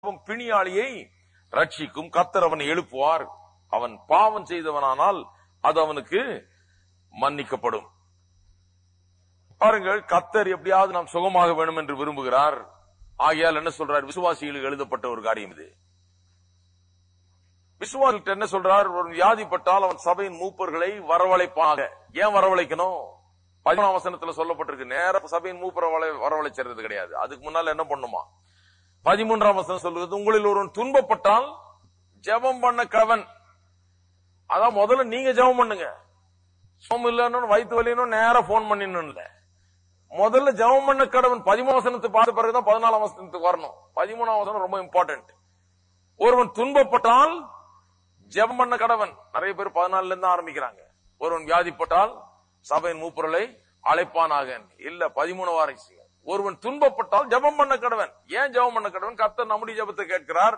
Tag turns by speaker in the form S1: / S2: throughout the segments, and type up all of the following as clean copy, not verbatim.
S1: பிணியாளியை ரட்சிக்கும். கர்த்தர் அவனை எழுப்புவார். அவன் பாவம் செய்தவனானால் அது அவனுக்கு மன்னிக்கப்படும். பாருங்கள், கர்த்தர் எப்படியாவது நாம் சுகமாக வேணும் என்று விரும்புகிறார். ஆகையால் என்ன சொல்றார்? விசுவாசிகளுக்கு எழுதப்பட்ட ஒரு காரியம் இது. விசுவாசிகள் என்ன சொல்றார்? ஒரு வியாதிப்பட்டால் அவன் சபையின் மூப்பர்களை வரவழைப்பாக. ஏன் வரவழைக்கணும்? 11ஆம் வசனத்துல சொல்லப்பட்டிருக்கு. நேர சபையின் மூப்பரை வரவழைச்சது கிடையாது. அதுக்கு முன்னால என்ன பண்ணுமா? 13ஆம் வசனம் சொல்றது, உங்களில் ஒருவன் துன்பப்பட்டால் ஜெபம் பண்ண கவன். அதான் முதல்ல நீங்க ஜெபம் பண்ணுங்க. சோம் இல்லன்னு வயிற்று வலின்னு நேரம் போன் பண்ணிடணும் இல்ல, முதல்ல ஜெபம் பண்ண கடவன். 13ஆம் வசனத்தை பார்த்த பிறகுதான் 14ஆம் வசனத்துக்கு வரணும். 13ஆம் வசனம் ரொம்ப இம்பார்ட்டன்ட். ஒருவன் துன்பப்பட்டால் ஜெபம் பண்ண கடவன். நிறைய பேர் 14ல இருந்து ஆரம்பிக்கிறாங்க. ஒருவன் வியாதிப்பட்டால் சபையின் மூப்பர்களை அழைப்பானாக. இல்ல, 13 வாரம். ஒருவன் துன்பப்பட்டால் ஜெபம் பண்ண கடவன். ஏன் ஜெபம் பண்ண கடவன்? கர்த்தர் நம்முடைய ஜெபத்தை கேட்கிறார்.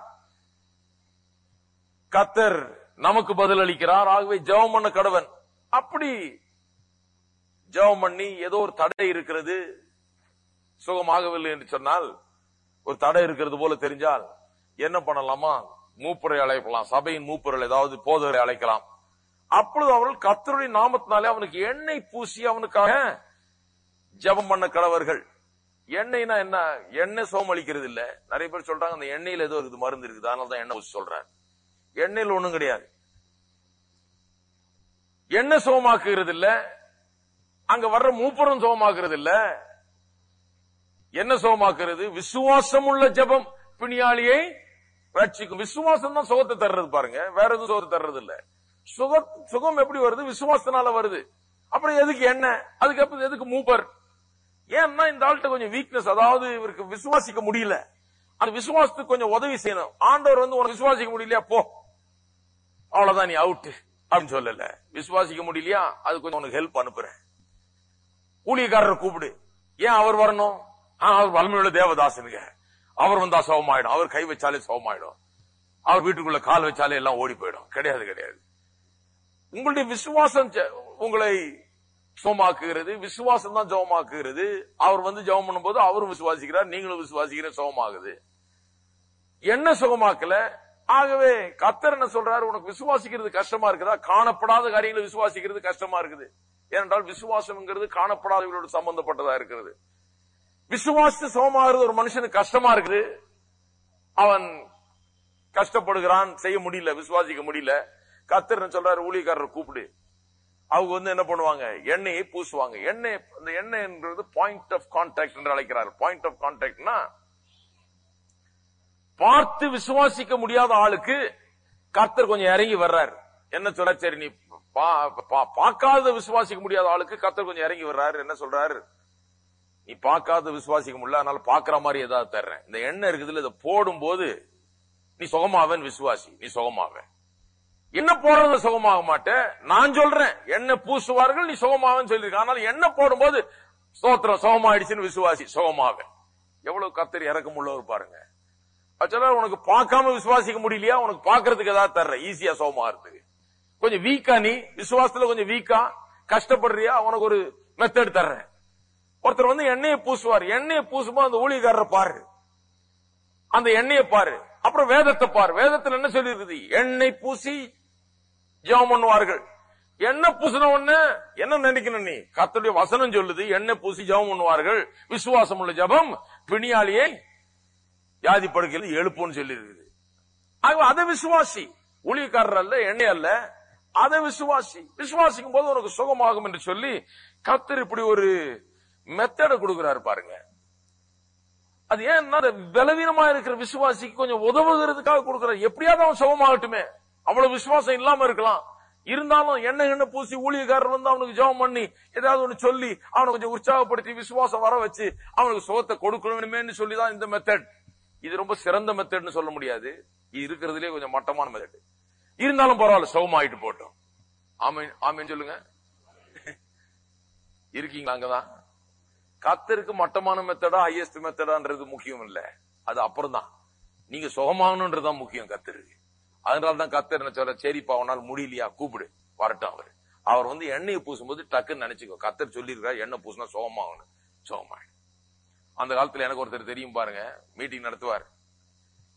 S1: கர்த்தர் நமக்கு பதில் அளிக்கிறார். ஆகவே ஜெபம் பண்ண கடவன். அப்படி ஜெபம் பண்ணி ஏதோ ஒரு தடை இருக்கிறது, சுகமாகவில்லை என்று சொன்னால், ஒரு தடை இருக்கிறது போல தெரிஞ்சால் என்ன பண்ணலாமா? மூப்பரை அழைக்கலாம். சபையின் மூப்பர்கள் ஏதாவது போதகரை அழைக்கலாம். அப்பொழுது அவர்கள் கர்த்தருடைய நாமத்தினாலே அவனுக்கு எண்ணெய் பூசி அவனுக்காக ஜெபம் பண்ண கடவர்கள். எண்ணெய்னா என்ன? எண்ணெய் சோகம் அளிக்கிறது இல்ல. நிறைய பேர் சொல்றாங்க அந்த எண்ணெயில ஏதோ இருக்குது, மருந்து இருக்குது, அதனாலதான் எண்ணெய் பூசி சொல்றாரு. எண்ணெயில் ஒண்ணும் கிடையாது. எண்ணெய் சோகமாக்குகிறது இல்ல, அங்க வர்ற மூப்பரும் சோகமாக்குறது இல்ல. என்ன சோகமாக்குறது? விசுவாசம் உள்ள ஜெபம் பிணியாளியை ரட்சிக்கும். விசுவாசம் தான் சுகத்தை தர்றது. பாருங்க, வேற எதுவும் சுகத்தை தர்றது இல்ல. சுகம் எப்படி வருது? விசுவாசத்தினால வருது. அப்புறம் எதுக்கு எண்ணெய்? அதுக்கப்புறம் எதுக்கு மூப்பர்? ஏன்னா இந்த ஆள்கிட்ட கொஞ்சம் வீக்னஸ், அதாவது இவருக்கு விசுவாசிக்க முடியல. அந்த விசுவாசத்துக்கு கொஞ்சம் உதவி செய்யணும். ஆண்டவர் வந்து உனக்கு விசுவாசிக்க முடியலையா, போ, அவ்வளவுதான், நீ அவுட் அப்படின்னு சொல்லல. விசுவாசிக்க முடியலையா, அது கொஞ்சம் உனக்கு ஹெல்ப் அனுப்புறேன். ஊழியக்காரரை கூப்பிடு. ஏன் அவர் வரணும்? அவர் வலிமையுள்ள தேவதாசனுங்க. அவர் வந்தா சோகமாயிடும். அவர் கை வச்சாலே சோகமாயிடும். அவர் வீட்டுக்குள்ள கால் வச்சாலே எல்லாம் ஓடி போயிடும். கிடையாது, கிடையாது. உங்களுடைய விசுவாசம் உங்களை சோமாக்குகிறது. விசுவாசம் தான் ஜெபமாக்குகிறது. அவர் வந்து ஜெபம் பண்ணும்போது அவரும் விசுவாசிக்கிறார், நீங்களும் விசுவாசிக்கிற சோகமாகுது. என்ன சுகமாக்கல? ஆகவே கர்த்தர் என்ன சொல்றாரு? உனக்கு விசுவாசிக்கிறது கஷ்டமா இருக்குதா? காணப்படாத காரியங்களை விசுவாசிக்கிறது கஷ்டமா இருக்குது. ஏனென்றால் விசுவாசம்ங்கிறது காணப்படாதவர்களோடு சம்பந்தப்பட்டதா இருக்கிறது. விசுவாச சோமாகிறது ஒரு மனுஷனுக்கு கஷ்டமா இருக்குது. அவன் கஷ்டப்படுகிறான், செய்ய முடியல, விசுவாசிக்க முடியல. கர்த்தர் சொல்றாரு, ஊழியக்காரர் கூப்பிடு. அவங்க வந்து என்ன பண்ணுவாங்க? எண்ணெயை பூசுவாங்க. எண்ணெய், அந்த எண்ணெய்ன்றது பாயிண்ட் ஆஃப் கான்டாக்ட் என்று அழைக்கிறார். பாயிண்ட் ஆஃப் கான்டாக்ட்னா, பார்த்து விசுவாசிக்க முடியாத ஆளுக்கு கர்த்தர் கொஞ்சம் இறங்கி வர்றாரு. என்ன சொல்ற? சரி, நீ பார்க்காத விசுவாசிக்க முடியாத ஆளுக்கு கர்த்தர் கொஞ்சம் இறங்கி வர்றாரு. என்ன சொல்றாரு? நீ பார்க்காத விசுவாசிக்க முடியல, அதனால பாக்குற மாதிரி ஏதாவது தர்றேன். இந்த எண்ணெய் இருக்குதுல, இதை போடும் போது நீ சுகமாவேன், விசுவாசி, நீ சுகமாவேன். என்ன போடுறது சுகமாக மாட்டேன், நான் சொல்றேன். என்ன பூசுவார்கள், நீ சுகமாவேன்னு சொல்லிருக்க. ஆனால் என்ன போடும்போது ஸ்தோத்திரம், சுகமாயிடுச்சுன்னு விசுவாசி, சுகமாவேன். எவ்வளவு கர்த்தர் இறக்கம் உள்ளவர் பாருங்க. உனக்கு பார்க்காம விசுவாசிக்க முடியலையா, உனக்கு பாக்குறதுக்கு ஏதாவது தர்ற, ஈஸியா சுகமாகிறதுக்கு. கொஞ்சம் வீக்கா, நீ விசுவாசத்துல கொஞ்சம் வீக்கா கஷ்டப்படுறியா, உனக்கு ஒரு மெத்தட் தர்றேன். ஒருத்தர் வந்து எண்ணெயை பூசுவார். எண்ணெயை பூசும்போது அந்த ஊழியக்காரரை பாரு, அந்த எண்ணெயை பாரு. அப்புறம் வேதத்தை பாரு. வேதத்தில் என்ன சொல்லி இருக்குது? எண்ணெய் பூசி ஜெபம் பண்ணுவார்கள். எண்ணெய் பூசின உடனே என்ன நினைக்கணும் நீ? கர்த்தருடைய வசனம் சொல்லுது, எண்ணெய் பூசி ஜெபம் பண்ணுவார்கள். விசுவாசம் உள்ள ஜெபம் பிணியாளியை வியாதி படுக்கையில் எழுப்புன்னு சொல்லி இருக்குது. அதை விசுவாசி. ஊழியக்காரர் அல்ல, எண்ணெய் அல்ல, அதை விசுவாசி. விசுவாசிக்கும் போது உனக்கு சுகமாகும் என்று சொல்லி கர்த்தர் இப்படி ஒரு மெத்தட கொடுக்கிறாரு பாருங்க. அது ஏன்னா பலவீனமா இருக்கிற விசுவாசிக்கு கொஞ்சம் உதவுகிறதுக்காக கொடுக்கிறார். எப்படியாவது அவன் சுகமாகட்டுமே. அவ்வளவு விசுவாசம் இல்லாம இருக்கலாம், இருந்தாலும் எண்ணெய் பூசி ஊழியக்காரர் வந்து அவனுக்கு ஜெபம் பண்ணி ஏதாவது ஒண்ணு சொல்லி அவனை கொஞ்சம் உற்சாகப்படுத்தி விசுவாசம் வர வச்சு அவனுக்கு சுகத்தை கொடுக்கணுமே சொல்லிதான் இந்த மெத்தட். இது ரொம்ப சிறந்த மெத்தட்னு சொல்ல முடியாது. இது இருக்கிறதுலே கொஞ்சம் மட்டமான மெத்தட். இருந்தாலும் பரவாயில்ல, சுகமாயிட்டு போட்டோம். ஆமீன், ஆமீன் சொல்லுங்க. இருக்கீங்களா? அங்கதான் கர்த்தருக்கு மட்டமான மெத்தடா ஹையஸ்ட் மெத்தடான்றது முக்கியம் இல்ல, அது அப்புறம் தான். நீங்க சுகமாகணும்ன்றதுதான் முக்கியம் கர்த்தருக்கு. அதனாலதான் கர்த்தர் என்ன சொல்ற? சரிப்பா, அவனால் முடியலையா, கூப்பிடு, வரட்டும். அவர் வந்து எண்ணெயை பூசும்போது டக்குன்னு நினைச்சுக்கோ, கர்த்தர் சொல்லிருக்காரு எண்ணெய் பூசினா சுகமாகணும், சுகமாயிடும். அந்த காலத்துல எனக்கு ஒருத்தர் தெரியும் பாருங்க, மீட்டிங் நடத்துவார்.